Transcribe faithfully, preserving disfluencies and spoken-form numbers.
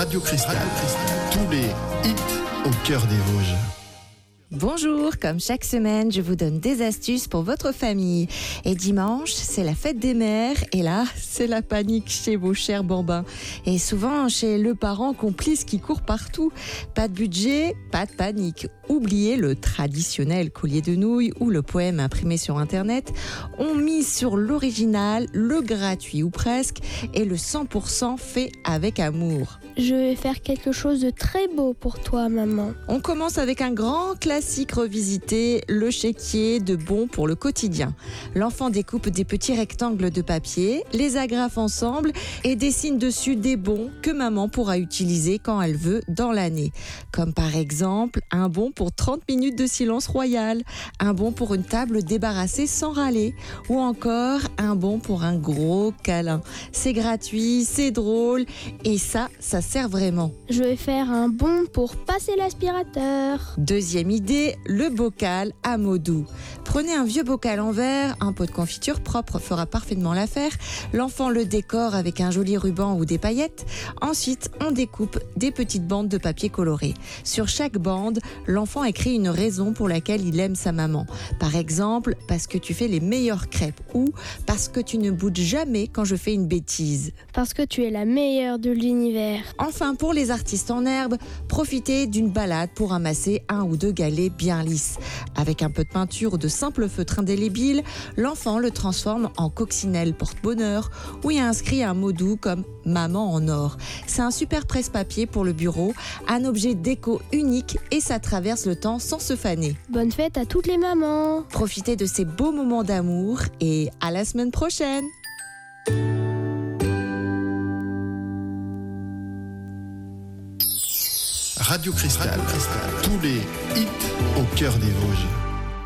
Radio Cristal, tous les hits au cœur des Vosges. Bonjour, comme chaque semaine, je vous donne des astuces pour votre famille. Et dimanche, c'est la fête des mères, et là, c'est la panique chez vos chers bambins. Et souvent, chez le parent complice qui court partout. Pas de budget, pas de panique. Oubliez le traditionnel collier de nouilles ou le poème imprimé sur Internet. On mise sur l'original, le gratuit ou presque, et le cent pour cent fait avec amour. Je vais faire quelque chose de très beau pour toi, maman. On commence avec un grand classique revisité, le chéquier de bons pour le quotidien. L'enfant découpe des petits rectangles de papier, les agrafe ensemble et dessine dessus des bons que maman pourra utiliser quand elle veut dans l'année. Comme par exemple, un bon pour trente minutes de silence royal, un bon pour une table débarrassée sans râler, ou encore un bon pour un gros câlin. C'est gratuit, c'est drôle et ça, ça sert vraiment. Je vais faire un bon pour passer l'aspirateur. Deuxième idée, le bocal à mots doux. Prenez un vieux bocal en verre, un pot de confiture propre fera parfaitement l'affaire. L'enfant le décore avec un joli ruban ou des paillettes. Ensuite, on découpe des petites bandes de papier coloré. Sur chaque bande, l'enfant écrit une raison pour laquelle il aime sa maman. Par exemple, parce que tu fais les meilleures crêpes ou parce que tu ne boudes jamais quand je fais une bêtise. Parce que tu es la meilleure de l'univers. Enfin, pour les artistes en herbe, profitez d'une balade pour amasser un ou deux galets bien lisses. Avec un peu de peinture ou de simple feutre indélébile, l'enfant le transforme en coccinelle porte-bonheur où il y a inscrit un mot doux comme « maman en or ». C'est un super presse-papier pour le bureau, un objet déco unique et ça traverse le temps sans se faner. Bonne fête à toutes les mamans. Profitez de ces beaux moments d'amour et à la semaine prochaine. Radio Cristal, tous les hits au cœur des Vosges.